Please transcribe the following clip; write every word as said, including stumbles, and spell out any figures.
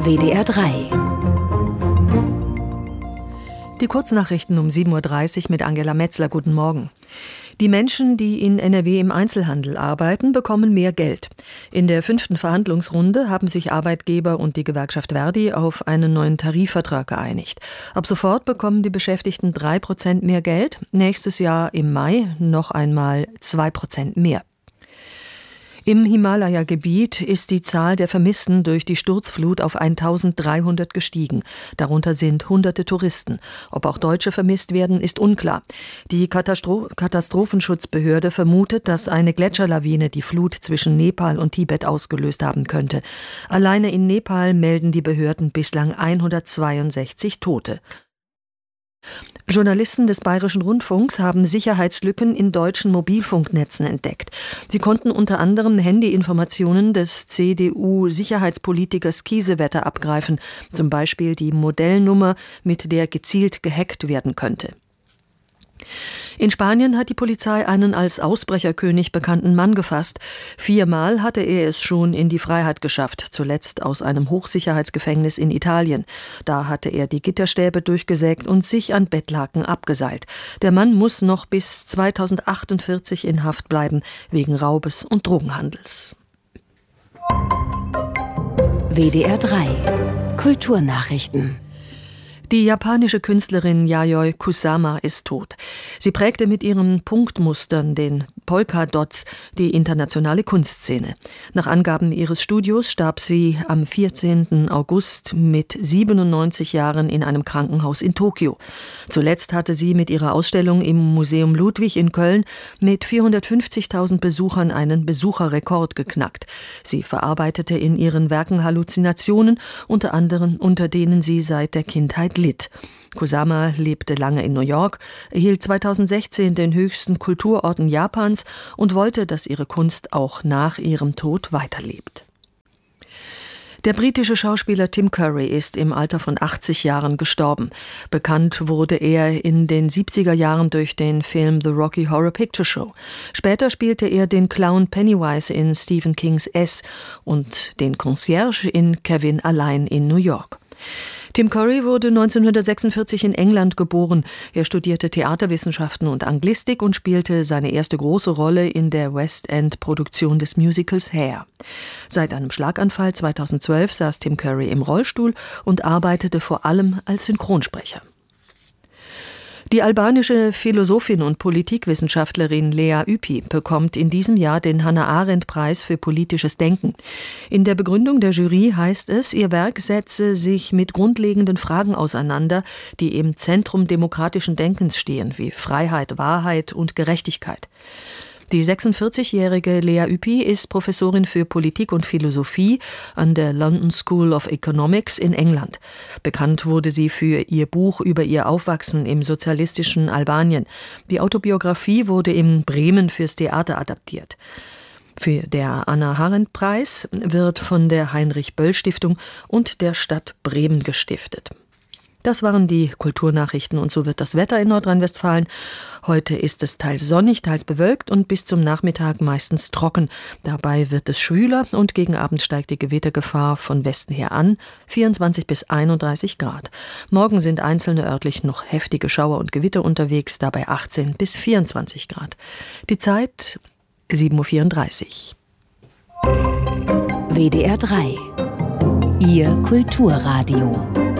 W D R drei. Die Kurznachrichten um sieben Uhr dreißig mit Angela Metzler. Guten Morgen. Die Menschen, die in N R W im Einzelhandel arbeiten, bekommen mehr Geld. In der fünften Verhandlungsrunde haben sich Arbeitgeber und die Gewerkschaft Verdi auf einen neuen Tarifvertrag geeinigt. Ab sofort bekommen die Beschäftigten drei Prozent mehr Geld, nächstes Jahr im Mai noch einmal zwei Prozent mehr. Im Himalaya-Gebiet ist die Zahl der Vermissten durch die Sturzflut auf eintausenddreihundert gestiegen. Darunter sind hunderte Touristen. Ob auch Deutsche vermisst werden, ist unklar. Die Katastro- Katastrophenschutzbehörde vermutet, dass eine Gletscherlawine die Flut zwischen Nepal und Tibet ausgelöst haben könnte. Alleine in Nepal melden die Behörden bislang hundertzweiundsechzig Tote. Journalisten des Bayerischen Rundfunks haben Sicherheitslücken in deutschen Mobilfunknetzen entdeckt. Sie konnten unter anderem Handyinformationen des C D U-Sicherheitspolitikers Kiesewetter abgreifen, zum Beispiel die Modellnummer, mit der gezielt gehackt werden könnte. In Spanien hat die Polizei einen als Ausbrecherkönig bekannten Mann gefasst. Viermal hatte er es schon in die Freiheit geschafft, zuletzt aus einem Hochsicherheitsgefängnis in Italien. Da hatte er die Gitterstäbe durchgesägt und sich an Bettlaken abgeseilt. Der Mann muss noch bis zweitausendachtundvierzig in Haft bleiben, wegen Raubes und Drogenhandels. W D R drei. Kulturnachrichten. Die japanische Künstlerin Yayoi Kusama ist tot. Sie prägte mit ihren Punktmustern, den Polka-Dots, die internationale Kunstszene. Nach Angaben ihres Studios starb sie am vierzehnten August mit siebenundneunzig Jahren in einem Krankenhaus in Tokio. Zuletzt hatte sie mit ihrer Ausstellung im Museum Ludwig in Köln mit vierhundertfünfzigtausend Besuchern einen Besucherrekord geknackt. Sie verarbeitete in ihren Werken Halluzinationen, unter anderem unter denen sie seit der Kindheit litt. Kusama lebte lange in New York, erhielt zweitausendsechzehn den höchsten Kulturorden Japans und wollte, dass ihre Kunst auch nach ihrem Tod weiterlebt. Der britische Schauspieler Tim Curry ist im Alter von achtzig Jahren gestorben. Bekannt wurde er in den siebziger Jahren durch den Film The Rocky Horror Picture Show. Später spielte er den Clown Pennywise in Stephen Kings S und den Concierge in Kevin allein in New York. Tim Curry wurde neunzehnhundertsechsundvierzig in England geboren. Er studierte Theaterwissenschaften und Anglistik und spielte seine erste große Rolle in der West-End-Produktion des Musicals Hair. Seit einem Schlaganfall zweitausendzwölf saß Tim Curry im Rollstuhl und arbeitete vor allem als Synchronsprecher. Die albanische Philosophin und Politikwissenschaftlerin Lea Ypi bekommt in diesem Jahr den Hannah-Arendt-Preis für politisches Denken. In der Begründung der Jury heißt es, ihr Werk setze sich mit grundlegenden Fragen auseinander, die im Zentrum demokratischen Denkens stehen, wie Freiheit, Wahrheit und Gerechtigkeit. Die sechsundvierzigjährige Lea Ypi ist Professorin für Politik und Philosophie an der London School of Economics in England. Bekannt wurde sie für ihr Buch über ihr Aufwachsen im sozialistischen Albanien. Die Autobiografie wurde in Bremen fürs Theater adaptiert. Für der Hannah-Arendt-Preis wird von der Heinrich-Böll-Stiftung und der Stadt Bremen gestiftet. Das waren die Kulturnachrichten und so wird das Wetter in Nordrhein-Westfalen. Heute ist es teils sonnig, teils bewölkt und bis zum Nachmittag meistens trocken. Dabei wird es schwüler und gegen Abend steigt die Gewittergefahr von Westen her an, vierundzwanzig bis einunddreißig Grad. Morgen sind einzelne örtlich noch heftige Schauer und Gewitter unterwegs, dabei achtzehn bis vierundzwanzig Grad. Die Zeit sieben Uhr vierunddreißig. W D R drei. Ihr Kulturradio.